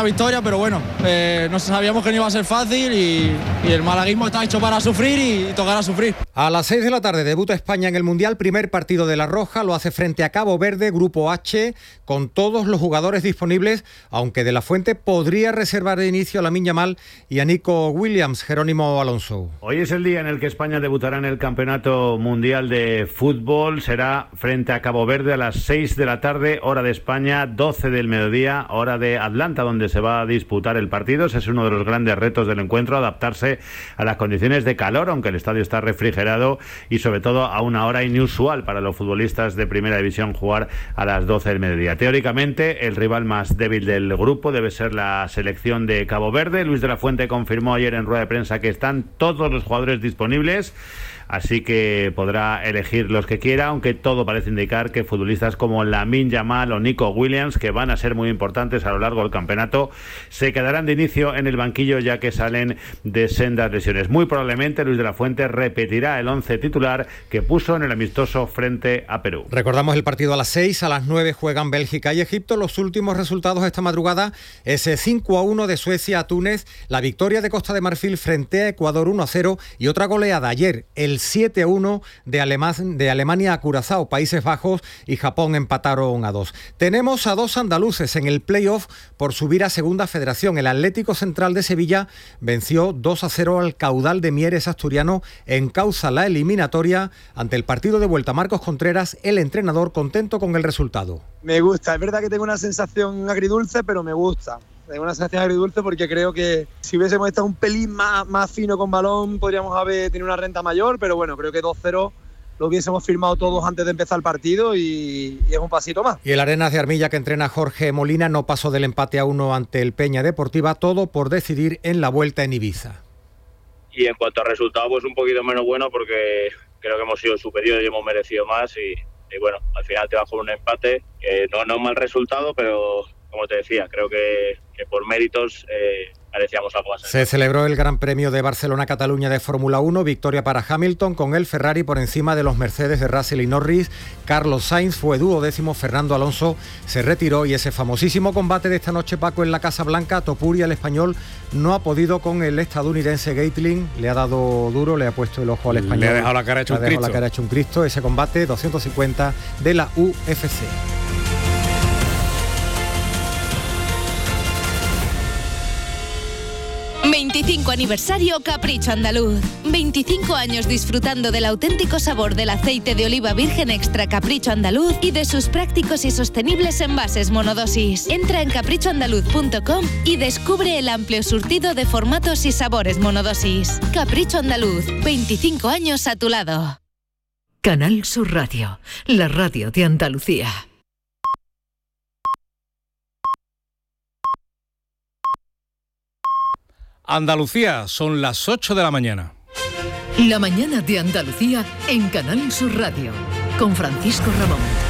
victoria, pero bueno, no sabíamos que no iba a ser fácil y el malaguismo está hecho para sufrir y tocará sufrir. A las 6 de la tarde debuta España en el Mundial, primer partido de La Roja, lo hace frente a Cabo Verde, Grupo H, con todos los jugadores disponibles, aunque De la Fuente podría reservar de inicio a Lamine Yamal y a Nico Williams. Jerónimo Alonso. Hoy es el día en el que España debutará en el Campeonato Mundial de Fútbol, será frente a Cabo Verde a las 6 de la tarde, hora de España, 12 del mediodía, hora de Atlanta, donde se va a disputar el partido. Ese es uno de los grandes retos del encuentro, adaptarse a las condiciones de calor, aunque el estadio está refrigerado, y sobre todo a una hora inusual para los futbolistas de Primera División jugar a las 12 del mediodía. Teóricamente, el rival más débil del grupo debe ser la selección de Cabo Verde. Luis de la Fuente confirmó ayer en rueda de prensa que están todos los jugadores disponibles, así que podrá elegir los que quiera, aunque todo parece indicar que futbolistas como Lamine Yamal o Nico Williams, que van a ser muy importantes a lo largo del campeonato, se quedarán de inicio en el banquillo, ya que salen de sendas lesiones. Muy probablemente Luis de la Fuente repetirá el 11 titular que puso en el amistoso frente a Perú. Recordamos el partido a las 6, a las 9 juegan Bélgica y Egipto. Los últimos resultados esta madrugada: ese 5-1 de Suecia a Túnez, la victoria de Costa de Marfil frente a Ecuador 1-0 y otra goleada ayer, el 7-1 de Alemania a Curazao. Países Bajos y Japón empataron a 2. Tenemos a dos andaluces en el play-off por subir a Segunda Federación. El Atlético Central de Sevilla venció 2-0 al Caudal de Mieres asturiano, encauza la eliminatoria. Ante el partido de vuelta, Marcos Contreras, el entrenador, contento con el resultado. Me gusta, es verdad que tengo una sensación agridulce, pero me gusta. Tengo una sensación agridulce porque creo que si hubiésemos estado un pelín más fino con balón podríamos haber tenido una renta mayor, pero bueno, creo que 2-0 lo hubiésemos firmado todos antes de empezar el partido y es un pasito más. Y el Arenas de Armilla, que entrena Jorge Molina, no pasó del empate a 1 ante el Peña Deportiva, todo por decidir en la vuelta en Ibiza. Y en cuanto a resultados, pues un poquito menos bueno, porque creo que hemos sido superiores y hemos merecido más y bueno, al final te vas con un empate, no es mal resultado, pero como te decía, creo que por méritos merecíamos algo más. Se celebró el Gran Premio de Barcelona-Cataluña de Fórmula 1, victoria para Hamilton con el Ferrari por encima de los Mercedes de Russell y Norris. Carlos Sainz fue duodécimo, Fernando Alonso se retiró y ese famosísimo combate de esta noche, Paco, en la Casa Blanca, Topuria, el español, no ha podido con el estadounidense Gatling, le ha dado duro, le ha puesto el ojo al español. Le ha dejado la cara hecho un Cristo. Ese combate 250 de la UFC. 25 aniversario Capricho Andaluz. 25 años disfrutando del auténtico sabor del aceite de oliva virgen extra Capricho Andaluz y de sus prácticos y sostenibles envases monodosis. Entra en caprichoandaluz.com y descubre el amplio surtido de formatos y sabores monodosis. Capricho Andaluz, 25 años a tu lado. Canal Sur Radio, la radio de Andalucía. Andalucía, son las 8 de la mañana. La mañana de Andalucía en Canal Sur Radio, con Francisco Ramón.